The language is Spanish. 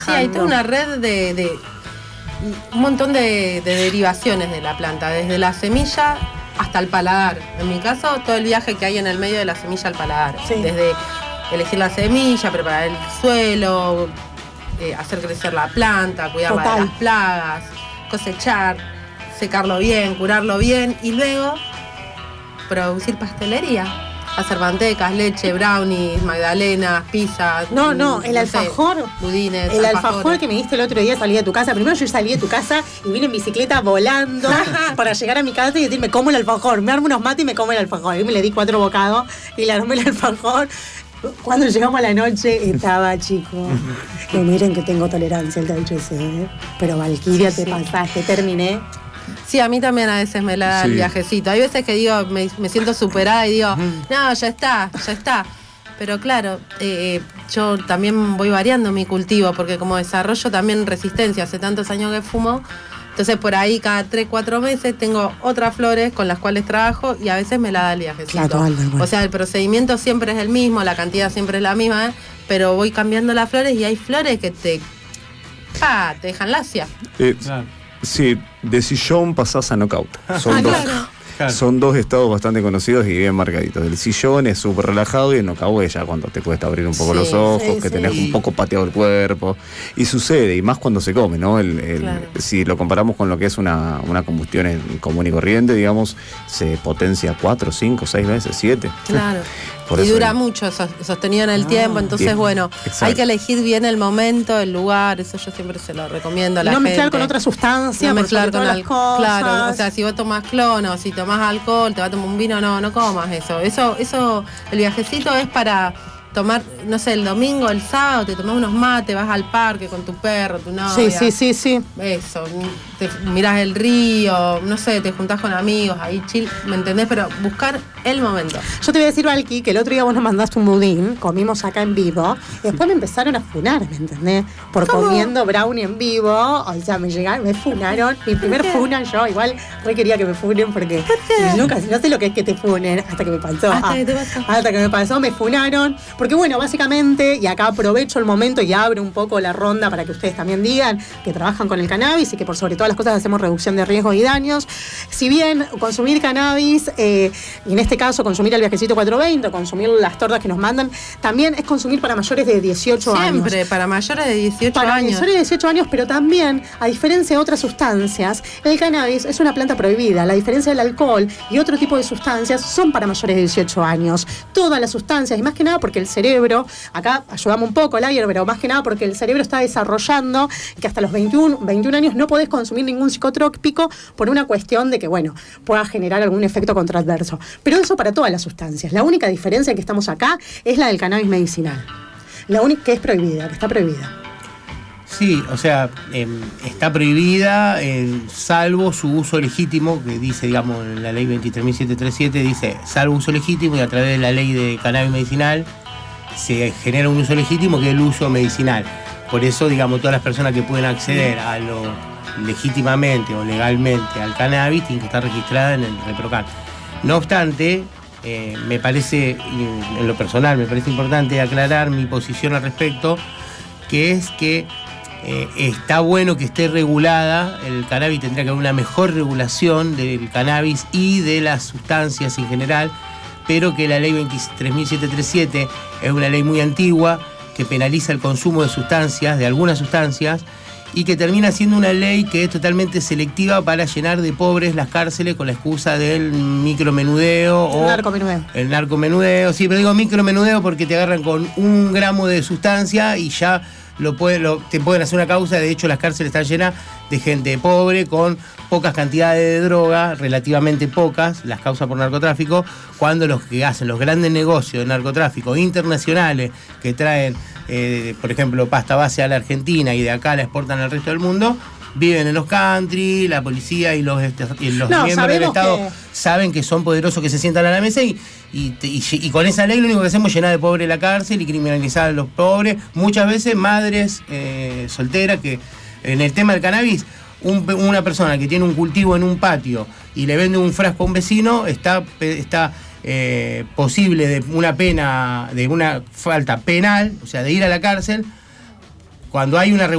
Sí, hay toda una red de un montón de derivaciones de la planta, desde la semilla hasta el paladar. En mi caso, todo el viaje que hay en el medio de la semilla al paladar. Sí. Desde elegir la semilla, preparar el suelo, hacer crecer la planta, cuidar de las plagas, cosechar, secarlo bien, curarlo bien y luego producir pastelería. Hacer mantecas, leche, brownies, magdalenas, pizzas. No, el alfajor. Budines. El alfajor que me diste el otro día, salí de tu casa. Primero yo salí de tu casa y vine en bicicleta volando para llegar a mi casa y decirme, como el alfajor. Me armo unos mates y me como el alfajor. Y me le di 4 bocados y le armé el alfajor. Cuando llegamos a la noche estaba, chico. Que miren que tengo tolerancia al THC, ¿eh? Pero Valquiria, te pasaste, terminé. Sí, a mí también a veces me la da el viajecito. Hay veces que digo, me siento superada y digo, no, ya está. Pero claro, yo también voy variando mi cultivo, porque como desarrollo también resistencia, hace tantos años que fumo, entonces por ahí cada 3-4 meses tengo otras flores con las cuales trabajo y a veces me la da el viajecito. Claro, o sea, el procedimiento siempre es el mismo, la cantidad siempre es la misma, pero voy cambiando las flores y hay flores que te dejan lacia. Claro. Sí, de sillón pasás a knockout. Son dos estados bastante conocidos y bien marcaditos. El sillón es súper relajado y el knockout es ya cuando te cuesta abrir un poco los ojos, que tenés un poco pateado el cuerpo. Y sucede, y más cuando se come, ¿no? Si lo comparamos con lo que es una combustión común y corriente, digamos, se potencia 4, 5, 6 veces, 7. Claro. Y dura mucho, sostenido en el tiempo, entonces bien. Bueno, exacto. Hay que elegir bien el momento, el lugar, eso yo siempre se lo recomiendo a la gente. No mezclar con otra sustancia, no mezclar con alcohol. Claro, o sea, si vos tomás clona o si tomás alcohol, te vas a tomar un vino, no comas eso. Eso, el viajecito es para tomar, no sé, el domingo, el sábado, te tomás unos mates, vas al parque con tu perro, tu novia. Sí. Eso, te mirás el río, no sé, te juntás con amigos, ahí chill, ¿me entendés? Pero buscar el momento. Yo te voy a decir, Valky, que el otro día vos nos mandaste un budín, comimos acá en vivo, y después me empezaron a funar, ¿me entendés? Por ¿cómo? Comiendo brownie en vivo, o sea, me funaron, mi primer funa, yo igual re quería que me funen porque nunca, no sé lo que es que te funen, hasta que me pasó. Hasta que me pasó, me funaron. Porque bueno, básicamente, y acá aprovecho el momento y abro un poco la ronda para que ustedes también digan que trabajan con el cannabis y que por sobre todas las cosas hacemos reducción de riesgos y daños. Si bien consumir cannabis, y en este caso consumir el viajecito 420, consumir las tortas que nos mandan, también es consumir para mayores de 18 años. Siempre, para mayores de 18 años. Para mayores de 18 años, pero también, a diferencia de otras sustancias, el cannabis es una planta prohibida. La diferencia del alcohol y otro tipo de sustancias son para mayores de 18 años. Todas las sustancias, y más que nada porque el cerebro, acá ayudamos un poco, Layer, pero más que nada porque el cerebro está desarrollando y que hasta los 21 años no podés consumir ningún psicotrópico por una cuestión de que, bueno, pueda generar algún efecto contraadverso. Pero eso para todas las sustancias. La única diferencia que estamos acá es la del cannabis medicinal. La única que es prohibida, que está prohibida. Sí, o sea, está prohibida, salvo su uso legítimo, que dice, digamos, en la ley 23.737, dice, salvo uso legítimo, y a través de la ley de cannabis medicinal se genera un uso legítimo, que es el uso medicinal. Por eso, digamos, todas las personas que pueden acceder a lo legítimamente o legalmente al cannabis tienen que estar registradas en el ReproCan. No obstante, me parece, en lo personal, me parece importante aclarar mi posición al respecto, que es que está bueno que esté regulada el cannabis, tendría que haber una mejor regulación del cannabis y de las sustancias en general, pero que la ley 23.737 es una ley muy antigua que penaliza el consumo de sustancias, de algunas sustancias, y que termina siendo una ley que es totalmente selectiva para llenar de pobres las cárceles con la excusa del micromenudeo o el narcomenudeo. Sí, pero digo micromenudeo porque te agarran con 1 gramo de sustancia y ya te pueden hacer una causa. De hecho, las cárceles están llenas de gente pobre con pocas cantidades de droga, relativamente pocas, las causas por narcotráfico, cuando los que hacen los grandes negocios de narcotráfico internacionales que traen, por ejemplo, pasta base a la Argentina y de acá la exportan al resto del mundo, viven en los country, la policía y los miembros del Estado saben que son poderosos, que se sientan a la mesa y con esa ley lo único que hacemos es llenar de pobre la cárcel y criminalizar a los pobres, muchas veces madres solteras, que en el tema del cannabis, una persona que tiene un cultivo en un patio y le vende un frasco a un vecino, está posible de una pena, de una falta penal, o sea, de ir a la cárcel cuando hay una